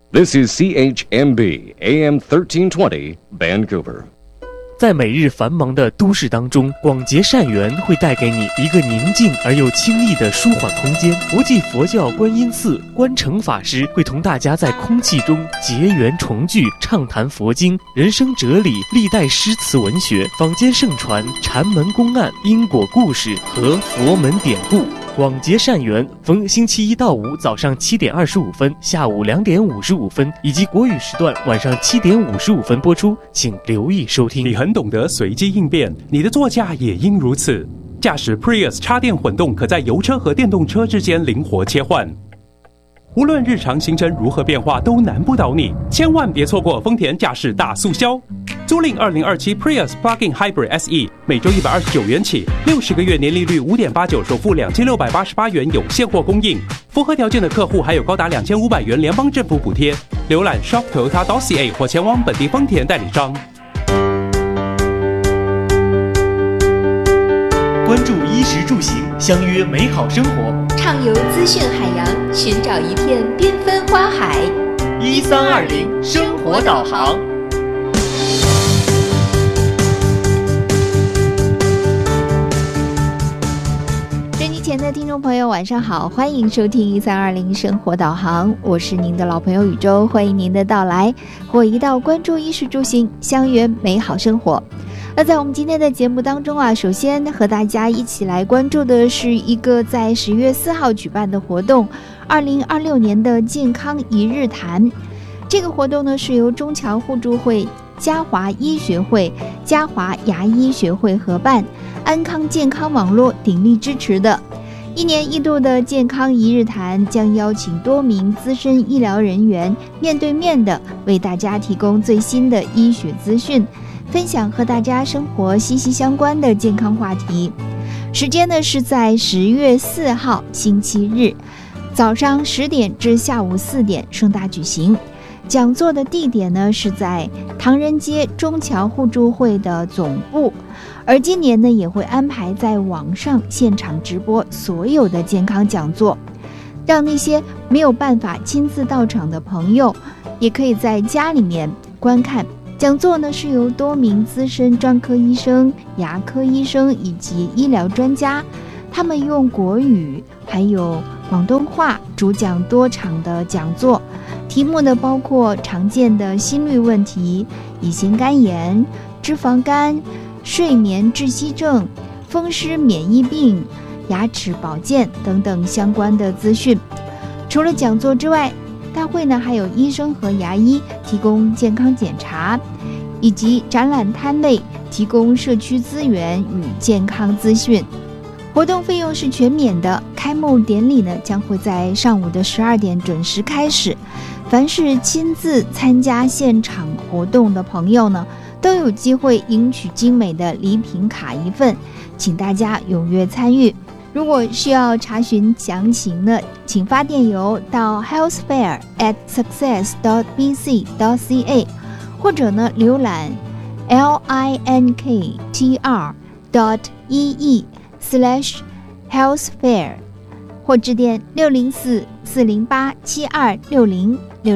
This is CHMB AM 1320 Vancouver。 在每日繁忙的都市当中，广结善缘会带给你一个宁静而又清丽的舒缓空间。国际佛教观音寺观诚法师会同大家在空气中结缘重聚，畅谈佛经、人生哲理、历代诗词文学、坊间盛传禅门公案、因果故事和佛门典故。广结善缘，逢星期一到五早上7点25分、下午2点55分，以及国语时段晚上7点55分播出，请留意收听。 你很懂得随机应变，你的座驾也应如此。驾驶 Prius 插电混动，可在油车和电动车之间灵活切换。无论日常行程如何变化，都难不倒你，千万别错过丰田驾驶大促销。租赁2027 Prius Plug-in Hybrid SE， 每周129元起，60个月年利率5.89%，首付2688元有现货供应。符合条件的客户还有高达2500元联邦政府补贴。浏览 shop.toyota.ca 或前往本地丰田代理商。 关注衣食住行，相约美好生活。 畅游资讯海洋，寻找一片缤纷花海。 1320生活导航。 收机前的听众朋友，晚上好，欢迎收听1320生活导航，我是您的老朋友宇宙，欢迎您的到来。我一道关注衣食住行，相约美好生活。那在我们今天的节目当中啊，首先和大家一起来关注的是一个在10月4号举办的活动，2026年的健康一日谈。这个活动呢是由中侨互助会、嘉华医学会、嘉华牙医学会合办，安康健康网络鼎力支持的。1年1度的健康一日谈将邀请多名资深医疗人员面对面的为大家提供最新的医学资讯，分享和大家生活息息相关的健康话题。时间呢是在10月4号星期日，早上10点至下午4点盛大举行。讲座的地点呢是在唐人街中侨互助会的总部，而今年呢也会安排在网上现场直播所有的健康讲座，让那些没有办法亲自到场的朋友也可以在家里面观看。讲座呢是由多名资深专科医生、牙科医生以及医疗专家，他们用国语还有广东话主讲多场的讲座，题目呢包括常见的心律问题、乙型肝炎、脂肪肝、睡眠窒息症、风湿免疫病、牙齿保健等等相关的资讯。除了讲座之外，大会呢还有医生和牙医提供健康检查，以及展览摊位提供社区资源与健康资讯。活动费用是全免的，开幕典礼呢将会在上午的12点准时开始。凡是亲自参加现场活动的朋友呢，都有机会赢取精美的礼品卡1份，请大家踊跃参与。如果需要查询详情呢，请发电邮到 healthfair@success.bc.ca， 或者呢浏览 linktr.ee/healthfair， 或致电604-408-7260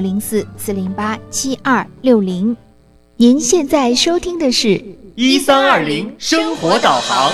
604-408-7260。您现在收听的是 1320生活导航。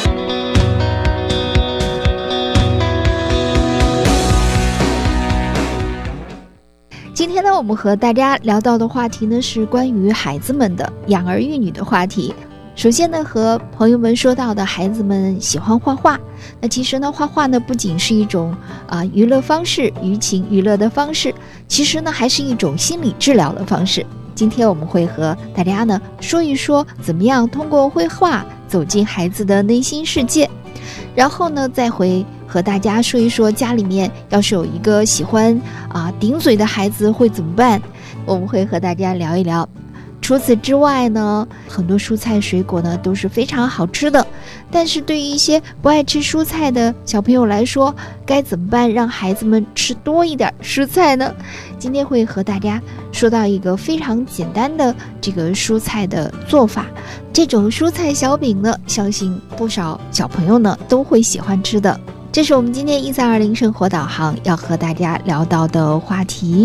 今天呢，我们和大家聊到的话题呢是关于孩子们的养儿育女的话题。首先呢，和朋友们说到的孩子们喜欢画画，那其实呢，画画呢不仅是一种娱乐方式、娱情娱乐的方式，其实呢还是一种心理治疗的方式。今天我们会和大家呢说一说，怎么样通过绘画走进孩子的内心世界，然后呢再会和大家说一说，家里面要是有一个喜欢顶嘴的孩子会怎么办，我们会和大家聊一聊。除此之外呢，很多蔬菜水果呢都是非常好吃的，但是对于一些不爱吃蔬菜的小朋友来说，该怎么办让孩子们吃多一点蔬菜呢？今天会和大家说到一个非常简单的这个蔬菜的做法。这种蔬菜小饼呢，相信不少小朋友呢都会喜欢吃的。这是我们今天1320生活导航要和大家聊到的话题。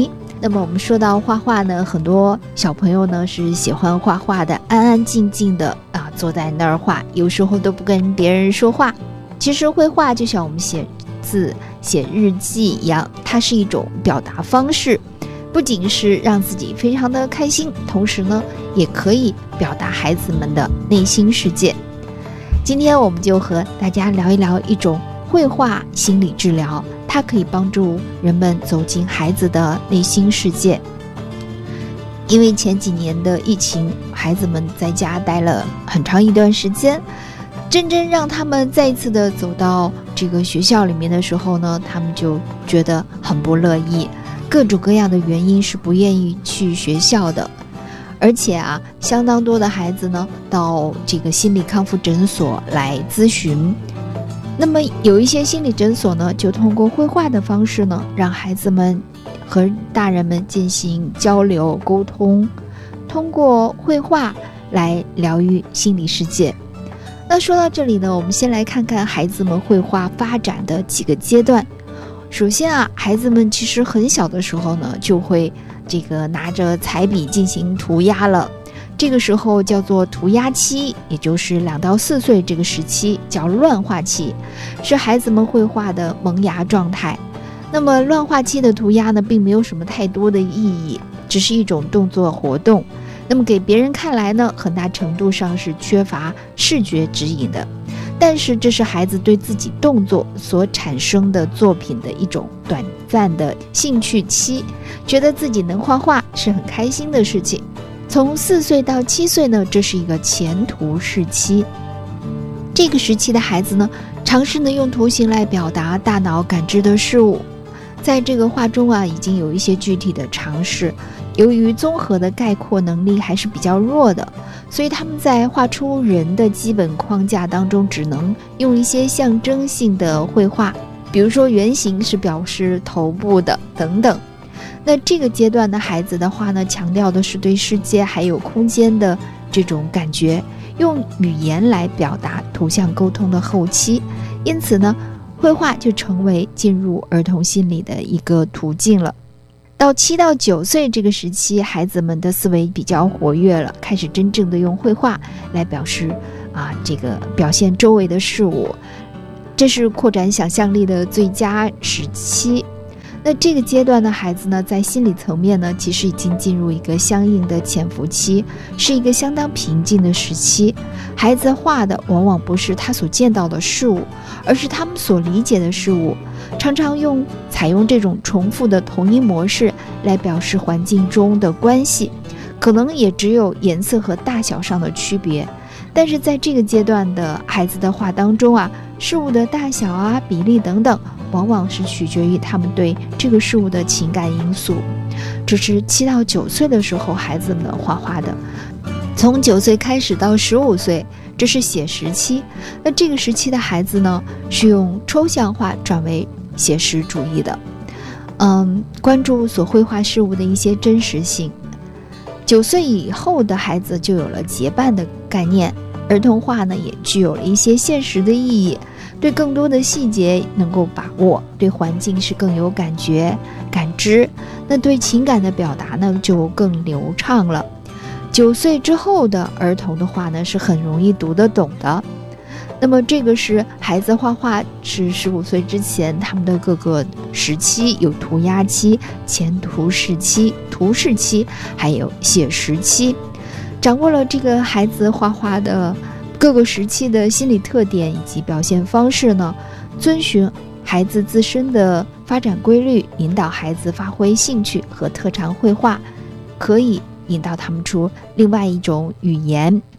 那么我们说到画画呢，很多小朋友呢是喜欢画画的，安安静静的坐在那儿画，有时候都不跟别人说话。其实绘画就像我们写字、写日记一样，它是一种表达方式，不仅是让自己非常的开心，同时呢也可以表达孩子们的内心世界。今天我们就和大家聊一聊一种绘画心理治疗，它可以帮助人们走进孩子的内心世界。因为前几年的疫情，孩子们在家待了很长一段时间，真正让他们再一次的走到这个学校里面的时候呢，他们就觉得很不乐意，各种各样的原因是不愿意去学校的。而且相当多的孩子呢到这个心理康复诊所来咨询，那么有一些心理诊所呢就通过绘画的方式呢，让孩子们和大人们进行交流沟通，通过绘画来疗愈心理世界。那说到这里呢，我们先来看看孩子们绘画发展的几个阶段。首先孩子们其实很小的时候呢就会这个拿着彩笔进行涂鸦了，这个时候叫做涂鸦期，也就是2到4岁这个时期叫乱画期，是孩子们绘画的萌芽状态。那么乱画期的涂鸦呢并没有什么太多的意义，只是一种动作活动，那么给别人看来呢很大程度上是缺乏视觉指引的，但是这是孩子对自己动作所产生的作品的一种短暂的兴趣期，觉得自己能画画是很开心的事情。从4岁到7岁呢，这是一个前图式期。这个时期的孩子呢，尝试呢用图形来表达大脑感知的事物。在这个画中已经有一些具体的尝试，由于综合的概括能力还是比较弱的，所以他们在画出人的基本框架当中只能用一些象征性的绘画，比如说圆形是表示头部的等等。那这个阶段的孩子的话呢，强调的是对世界还有空间的这种感觉，用语言来表达图像沟通的后期，因此呢绘画就成为进入儿童心理的一个途径了。到7到9岁这个时期，孩子们的思维比较活跃了，开始真正的用绘画来表示这个表现周围的事物，这是扩展想象力的最佳时期。那这个阶段的孩子呢，在心理层面呢，其实已经进入一个相应的潜伏期，是一个相当平静的时期。孩子画的往往不是他所见到的事物，而是他们所理解的事物，常常采用这种重复的同一模式来表示环境中的关系，可能也只有颜色和大小上的区别。但是在这个阶段的孩子的画当中事物的大小比例等等，往往是取决于他们对这个事物的情感因素。这是7到9岁的时候孩子们画画的。从9岁开始到15岁，这是写实期。那这个时期的孩子呢，是用抽象画转为写实主义的，关注所绘画事物的一些真实性。9岁以后的孩子就有了结伴的概念，儿童画呢也具有了一些现实的意义，对更多的细节能够把握，对环境是更有感觉感知，那对情感的表达呢就更流畅了。9岁之后的儿童的画呢是很容易读得懂的。那么这个是孩子画画是15岁之前他们的各个时期，有涂鸦期、前图式期、图式期，还有写实期。掌握了这个孩子画画的各个时期的心理特点以及表现方式呢，遵循孩子自身的发展规律，引导孩子发挥兴趣和特长绘画，可以引导他们出另外一种语言，